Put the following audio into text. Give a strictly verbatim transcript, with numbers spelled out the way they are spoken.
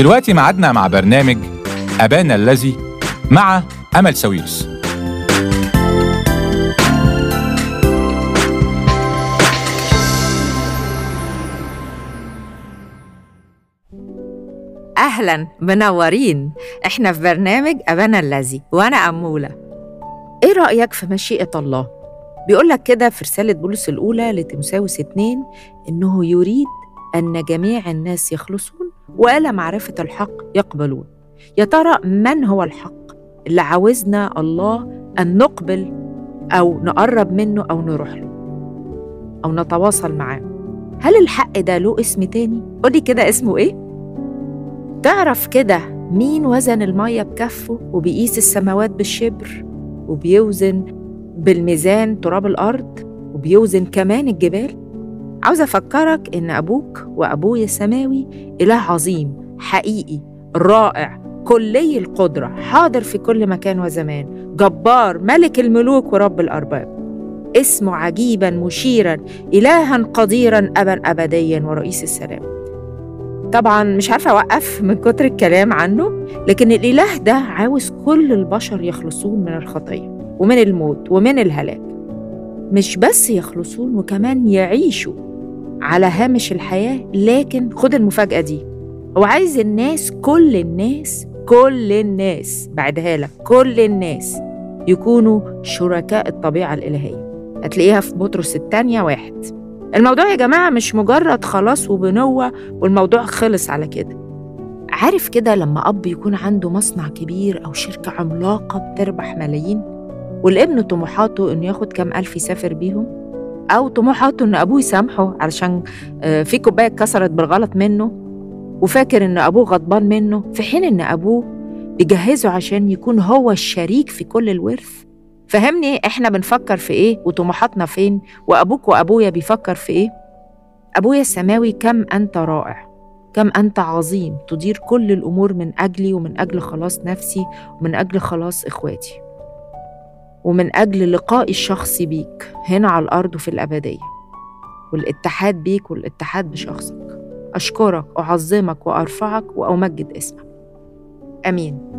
ودلوقتي معادنا مع برنامج أبانا الذي مع أمل ساويرس. أهلاً، منورين. إحنا في برنامج أبانا الذي وأنا أمولة. إيه رأيك في مشيئة الله؟ بيقولك كده في رسالة بولس الأولى لتيموثاوس اتنين إنه يريد أن جميع الناس يخلصون وإلى معرفة الحق يقبلون. يا ترى من هو الحق اللي عاوزنا الله أن نقبل أو نقرب منه أو نروح له أو نتواصل معاه؟ هل الحق ده له اسم تاني؟ قولي كده اسمه إيه؟ تعرف كده مين وزن المية بكفه وبيقيس السماوات بالشبر وبيوزن بالميزان تراب الأرض وبيوزن كمان الجبال؟ عاوزة أفكرك إن أبوك وأبويا السماوي إله عظيم حقيقي رائع كلي القدرة حاضر في كل مكان وزمان، جبار ملك الملوك ورب الأرباب، اسمه عجيبا مشيرا إلها قديرا أبا أبديا ورئيس السلام. طبعاً مش عارفة أوقف من كتر الكلام عنه، لكن الإله ده عاوز كل البشر يخلصون من الخطية ومن الموت ومن الهلاك. مش بس يخلصون وكمان يعيشوا على هامش الحياة، لكن خد المفاجأة دي، هو عايز الناس كل الناس كل الناس بعدها لك كل الناس يكونوا شركاء الطبيعة الإلهية. هتلاقيها في بطرس الثانية واحد. الموضوع يا جماعة مش مجرد خلاص وبنوة والموضوع خلص على كده. عارف كده لما أب يكون عنده مصنع كبير أو شركة عملاقة بتربح ملايين والابن طموحاته إنه ياخد كام ألف يسافر بيهم، أو طموحاته إن أبوه يسامحه علشان في كوباية اتكسرت بالغلط منه وفاكر إن أبوه غضبان منه، في حين إن أبوه بيجهزه عشان يكون هو الشريك في كل الورث. فهمني إحنا بنفكر في إيه وطموحاتنا فين، وأبوك وأبويا بيفكر في إيه؟ أبويا السماوي كم أنت رائع، كم أنت عظيم تدير كل الأمور من أجلي ومن أجل خلاص نفسي ومن أجل خلاص إخواتي ومن أجل لقائي الشخصي بيك هنا على الأرض وفي الأبدية والاتحاد بيك والاتحاد بشخصك. أشكرك أعظمك وأرفعك وأمجد اسمك. آمين.